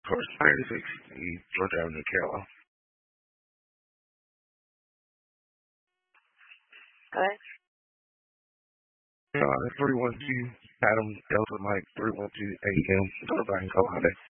towards 96. You Georgia Avenue, Carolina. Okay. 312 Adam Delta Mike 312 AM. Everybody, go holiday.